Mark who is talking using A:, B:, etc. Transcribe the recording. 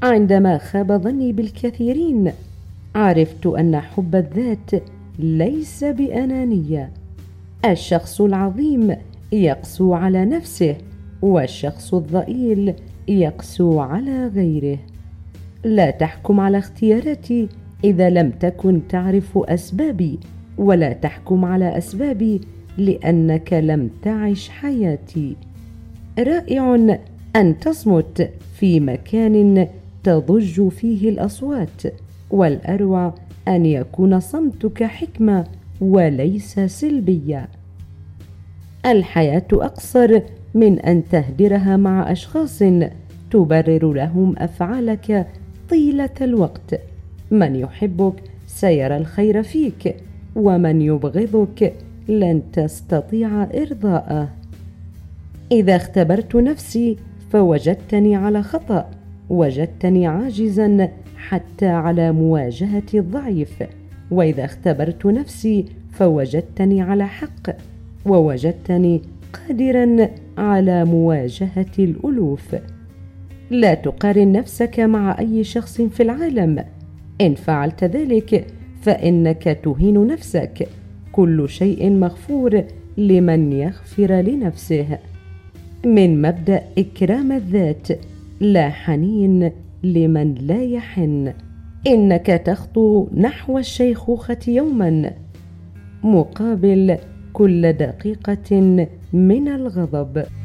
A: عندما خاب ظني بالكثيرين عرفت أن حب الذات ليس بأنانية. الشخص العظيم يقسو على نفسه، والشخص الضئيل يقسو على غيره. لا تحكم على اختياراتي إذا لم تكن تعرف أسبابي، ولا تحكم على أسبابي لأنك لم تعش حياتي. رائع أن تصمت في مكان تضج فيه الأصوات، والأروع أن يكون صمتك حكمة وليس سلبية. الحياة أقصر من أن تهدرها مع أشخاص تبرر لهم أفعالك طيلة الوقت. من يحبك سيرى الخير فيك، ومن يبغضك لن تستطيع إرضاءه. إذا اختبرت نفسي فوجدتني على خطأ، وجدتني عاجزا حتى على مواجهة الضعيف. وإذا اختبرت نفسي فوجدتني على حق، ووجدتني قادرا على مواجهة الألوف. لا تقارن نفسك مع أي شخص في العالم. إن فعلت ذلك فإنك تهين نفسك. كل شيء مغفور لمن يغفر لنفسه. من مبدأ إكرام الذات، لا حنين لمن لا يحن. إنك تخطو نحو الشيخوخة يوما مقابل كل دقيقة من الغضب.